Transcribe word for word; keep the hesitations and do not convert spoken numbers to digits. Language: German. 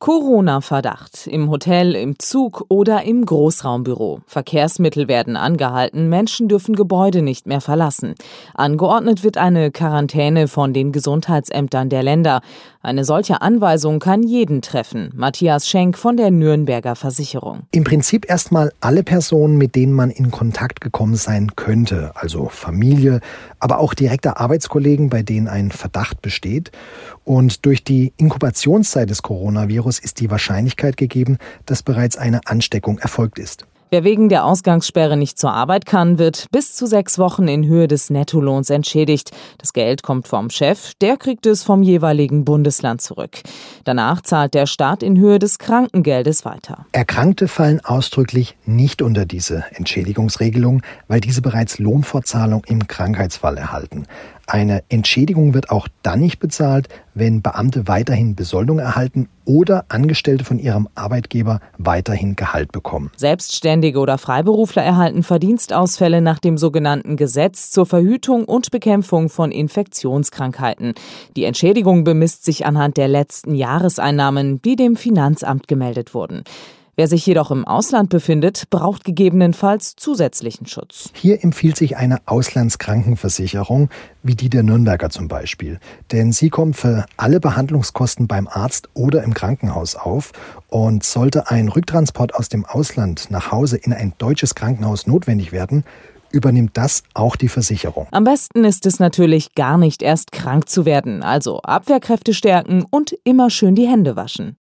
Corona-Verdacht. Im Hotel, im Zug oder im Großraumbüro. Verkehrsmittel werden angehalten, Menschen dürfen Gebäude nicht mehr verlassen. Angeordnet wird eine Quarantäne von den Gesundheitsämtern der Länder. Eine solche Anweisung kann jeden treffen. Matthias Schenk von der Nürnberger Versicherung. Im Prinzip erstmal alle Personen, mit denen man in Kontakt gekommen sein könnte. Also Familie, aber auch direkte Arbeitskollegen, bei denen ein Verdacht besteht. Und durch die Inkubationszeit des Coronavirus ist die Wahrscheinlichkeit gegeben, dass bereits eine Ansteckung erfolgt ist. Wer wegen der Ausgangssperre nicht zur Arbeit kann, wird bis zu sechs Wochen in Höhe des Nettolohns entschädigt. Das Geld kommt vom Chef, der kriegt es vom jeweiligen Bundesland zurück. Danach zahlt der Staat in Höhe des Krankengeldes weiter. Erkrankte fallen ausdrücklich nicht unter diese Entschädigungsregelung, weil diese bereits Lohnfortzahlung im Krankheitsfall erhalten. Eine Entschädigung wird auch dann nicht bezahlt, wenn Beamte weiterhin Besoldung erhalten oder Angestellte von ihrem Arbeitgeber weiterhin Gehalt bekommen. Selbstständige oder Freiberufler erhalten Verdienstausfälle nach dem sogenannten Gesetz zur Verhütung und Bekämpfung von Infektionskrankheiten. Die Entschädigung bemisst sich anhand der letzten Jahreseinnahmen, die dem Finanzamt gemeldet wurden. Wer sich jedoch im Ausland befindet, braucht gegebenenfalls zusätzlichen Schutz. Hier empfiehlt sich eine Auslandskrankenversicherung, wie die der Nürnberger zum Beispiel. Denn sie kommt für alle Behandlungskosten beim Arzt oder im Krankenhaus auf. Und sollte ein Rücktransport aus dem Ausland nach Hause in ein deutsches Krankenhaus notwendig werden, übernimmt das auch die Versicherung. Am besten ist es natürlich, gar nicht erst krank zu werden. Also Abwehrkräfte stärken und immer schön die Hände waschen.